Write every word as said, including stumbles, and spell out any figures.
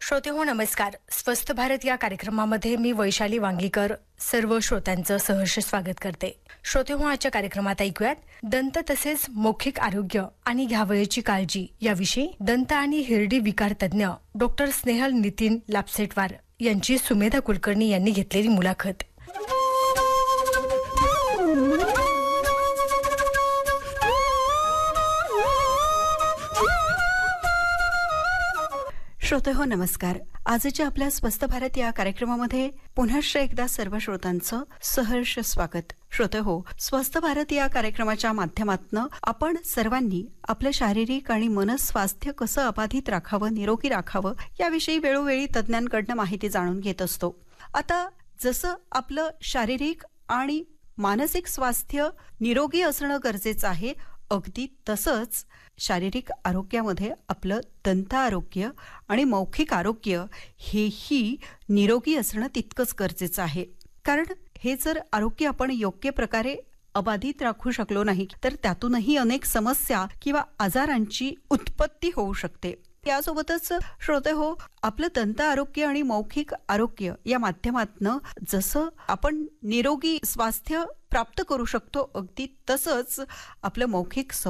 श्रोते हो नमस्कार. स्वस्थ भारत या कार्यक्रमामध्ये मी वैशाली वांगीकर सर्व श्रोत्यांचं सहर्ष स्वागत करते. श्रोते हो आजच्या कार्यक्रमात ऐकूयात दंत तसेच मौखिक आरोग्य आणि घ्यावयाची काळजी याविषयी दंत आणि हिरडी विकार तज्ञ डॉक्टर स्नेहल नितीन लापसेटवार यांची सुमेधा कुलकर्णी यांनी घेतलेली मुलाखत. श्रोते हो नमस्कार. आजच्या आपल्या स्वस्थ भारत या कार्यक्रमामध्ये पुन्हा एकदा सर्व श्रोतांचं सहर्ष स्वागत. श्रोते हो, स्वस्थ भारत या कार्यक्रमाच्या माध्यमातून आपण सर्वांनी आपलं शारीरिक आणि मनस्वास्थ्य कसं अबाधित राखावं, निरोगी राखावं याविषयी वेळोवेळी तज्ज्ञांकडनं माहिती जाणून घेत असतो. आता जसं आपलं शारीरिक आणि मानसिक स्वास्थ्य निरोगी असणं गरजेचं आहे, अगदी तसंच शारीरिक आरोग्यामध्ये आपलं दंत आरोग्य आणि मौखिक आरोग्य हेही निरोगी असणं तितकंच गरजेचं आहे. कारण हे जर आरोग्य आपण योग्य प्रकारे अबाधित राखू शकलो नाही तर त्यातूनही अनेक समस्या किंवा आजारांची उत्पत्ती होऊ शकते. यासोबतच श्रोते हो, आपलं दंत आरोग्य आणि मौखिक आरोग्य या माध्यमातून जसं आपण निरोगी स्वास्थ्य प्राप्त करू शकतो, अगदी तसंच आपलं मौखिक